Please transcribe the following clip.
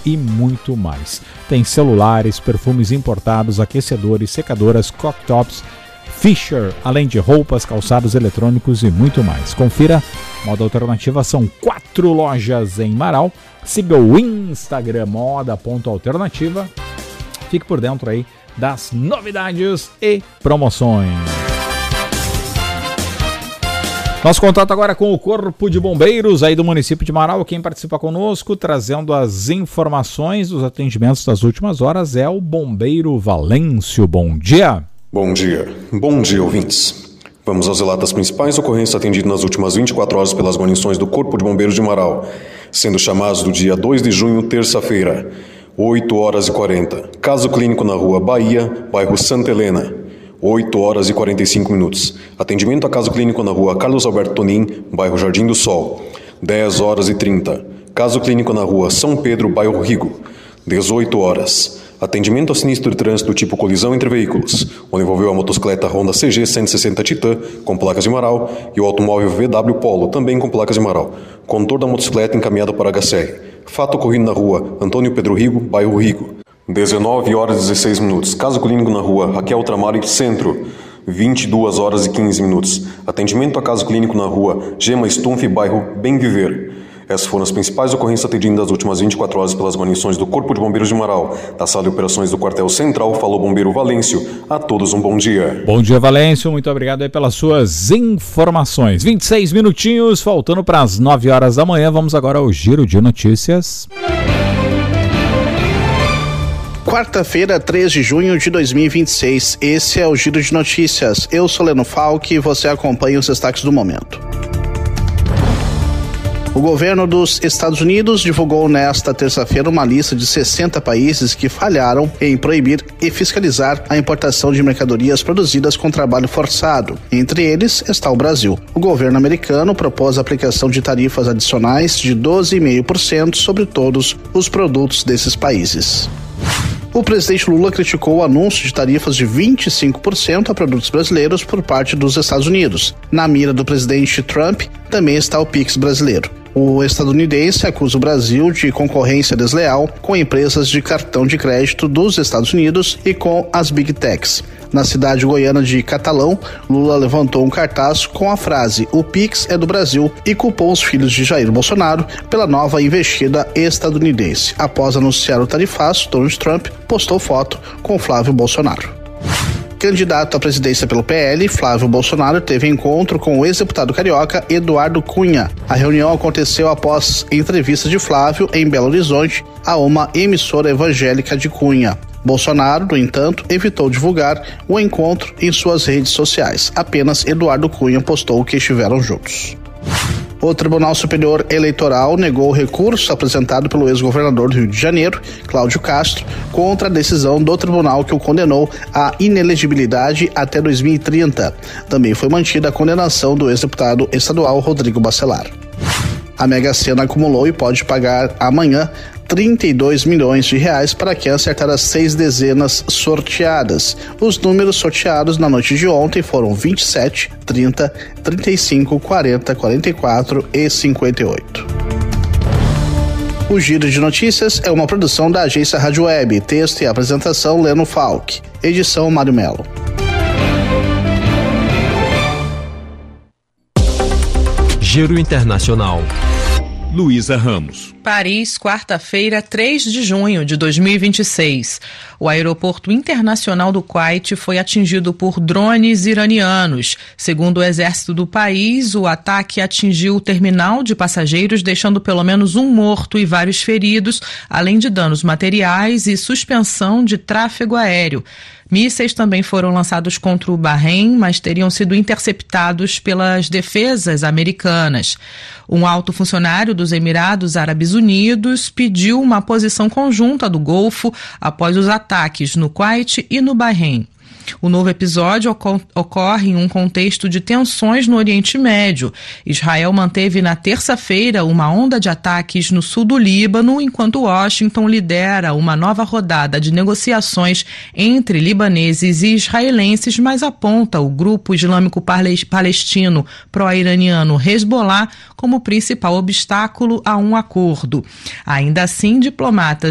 e muito mais. Tem celulares, perfumes importados, aquecedores, secadoras, cooktops, Fisher, além de roupas, calçados eletrônicos e muito mais. Confira Moda Alternativa, são 4 lojas em Marau. Siga o Instagram moda.alternativa. Fique por dentro aí das novidades e promoções. Nosso contato agora com o Corpo de Bombeiros aí do município de Marau. Quem participa conosco, trazendo as informações dos atendimentos das últimas horas, é o Bombeiro Valêncio. Bom dia. Bom dia, ouvintes. Vamos aos relatos das principais ocorrências atendidas nas últimas 24 horas pelas guarnições do Corpo de Bombeiros de Marau, sendo chamados do dia 2 de junho, terça-feira, 8h40. Caso clínico na Rua Bahia, bairro Santa Helena, 8h45. Atendimento a caso clínico na Rua Carlos Alberto Tonin, bairro Jardim do Sol, 10h30. Caso clínico na Rua São Pedro, bairro Rigo, 18h. Atendimento a sinistro de trânsito tipo colisão entre veículos, onde envolveu a motocicleta Honda CG 160 Titan, com placas de Marau, e o automóvel VW Polo, também com placas de Marau. Condutor da motocicleta encaminhado para a HCR. Fato ocorrido na Rua Antônio Pedro Rigo, bairro Rigo, 19h16. Caso clínico na Rua Raquel Tramari, Centro, 22h15. Atendimento a caso clínico na Rua Gema Stumpf, bairro Bem Viver. Essas foram as principais ocorrências atendidas nas últimas 24 horas pelas guarnições do Corpo de Bombeiros de Marau. Da Sala de Operações do Quartel Central, falou Bombeiro Valêncio. A todos um bom dia. Bom dia, Valêncio. Muito obrigado aí pelas suas informações. 26 minutinhos, faltando para as 9 horas da manhã. Vamos agora ao Giro de Notícias. Quarta-feira, 3 de junho de 2026. Esse é o Giro de Notícias. Eu sou Leno Falck e você acompanha os destaques do momento. O governo dos Estados Unidos divulgou nesta terça-feira uma lista de 60 países que falharam em proibir e fiscalizar a importação de mercadorias produzidas com trabalho forçado. Entre eles está o Brasil. O governo americano propôs a aplicação de tarifas adicionais de 12,5% sobre todos os produtos desses países. O presidente Lula criticou o anúncio de tarifas de 25% a produtos brasileiros por parte dos Estados Unidos. Na mira do presidente Trump também está o Pix brasileiro. O estadunidense acusa o Brasil de concorrência desleal com empresas de cartão de crédito dos Estados Unidos e com as Big Techs. Na cidade goiana de Catalão, Lula levantou um cartaz com a frase "O Pix é do Brasil" e culpou os filhos de Jair Bolsonaro pela nova investida estadunidense. Após anunciar o tarifaço, Donald Trump postou foto com Flávio Bolsonaro. Candidato à presidência pelo PL, Flávio Bolsonaro teve encontro com o ex-deputado carioca Eduardo Cunha. A reunião aconteceu após entrevista de Flávio em Belo Horizonte a uma emissora evangélica de Cunha. Bolsonaro, no entanto, evitou divulgar o encontro em suas redes sociais. Apenas Eduardo Cunha postou que estiveram juntos. O Tribunal Superior Eleitoral negou o recurso apresentado pelo ex-governador do Rio de Janeiro, Cláudio Castro, contra a decisão do tribunal que o condenou à inelegibilidade até 2030. Também foi mantida a condenação do ex-deputado estadual Rodrigo Bacelar. A Mega Sena acumulou e pode pagar amanhã 32 milhões de reais para quem acertar as 6 dezenas sorteadas. Os números sorteados na noite de ontem foram 27, 30, 35, 40, 44 e 58. O Giro de Notícias é uma produção da agência Rádio Web. Texto e apresentação Leno Falck. Edição Mário Melo. Giro Internacional. Luísa Ramos. Paris, quarta-feira, 3 de junho de 2026. O aeroporto internacional do Kuwait foi atingido por drones iranianos. Segundo o exército do país, o ataque atingiu o terminal de passageiros, deixando pelo menos um morto e vários feridos, além de danos materiais e suspensão de tráfego aéreo. Mísseis também foram lançados contra o Bahrein, mas teriam sido interceptados pelas defesas americanas. Um alto funcionário dos Emirados Árabes Unidos pediu uma posição conjunta do Golfo após os ataques no Kuwait e no Bahrein. O novo episódio ocorre em um contexto de tensões no Oriente Médio. Israel manteve na terça-feira uma onda de ataques no sul do Líbano, enquanto Washington lidera uma nova rodada de negociações entre libaneses e israelenses, mas aponta o grupo islâmico palestino pró-iraniano Hezbollah como principal obstáculo a um acordo. Ainda assim, diplomatas